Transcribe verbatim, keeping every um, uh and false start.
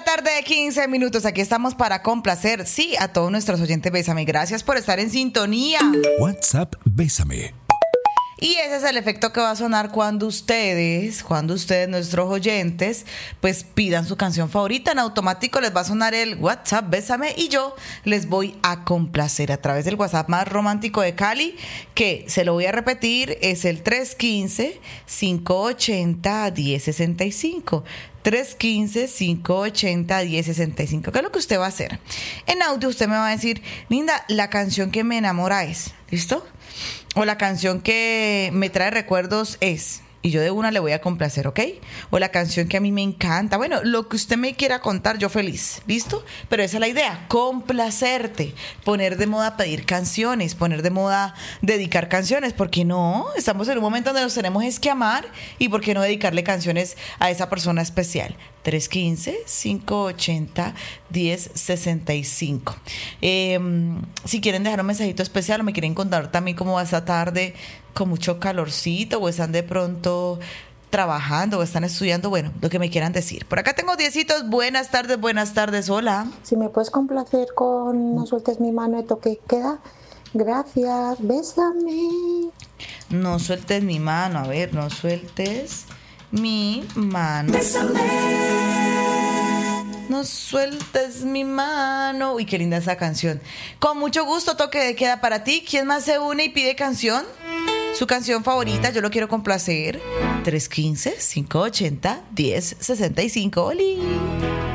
tarde de quince minutos. Aquí estamos para complacer, sí, a todos nuestros oyentes Bésame. Gracias por estar en sintonía. WhatsApp Bésame. Y ese es el efecto que va a sonar cuando ustedes, cuando ustedes, nuestros oyentes, pues pidan su canción favorita. En automático les va a sonar el WhatsApp Bésame y yo les voy a complacer a través del WhatsApp más romántico de Cali, que se lo voy a repetir, es el tres uno cinco, cinco ocho cero, uno cero seis cinco. tres uno cinco, cinco ocho cero, uno cero seis cinco. ¿Qué es lo que usted va a hacer? En audio usted me va a decir, Linda, la canción que me enamora es, ¿listo? O la canción que me trae recuerdos es, y yo de una le voy a complacer, ¿ok? O la canción que a mí me encanta. Bueno, lo que usted me quiera contar, yo feliz, ¿listo? Pero esa es la idea, complacerte, poner de moda pedir canciones, poner de moda dedicar canciones, porque no, estamos en un momento donde nos tenemos es que amar, y por qué no dedicarle canciones a esa persona especial. tres uno cinco, cinco ocho cero, uno cero seis cinco. Eh, si quieren dejar un mensajito especial o me quieren contar también cómo va esta tarde con mucho calorcito o están de pronto trabajando o están estudiando, bueno, lo que me quieran decir. Por acá tengo diecitos. Buenas tardes, buenas tardes, hola. Si me puedes complacer con No sueltes mi mano de toque queda. Gracias, bésame. No sueltes mi mano, a ver, no sueltes mi mano. Bésame. No sueltes mi mano. Uy, qué linda esa canción. Con mucho gusto, toque de queda para ti. ¿Quién más se une y pide canción? Su canción favorita, yo lo quiero complacer. tres uno cinco, cinco ocho cero, uno cero seis cinco. ¡Oli!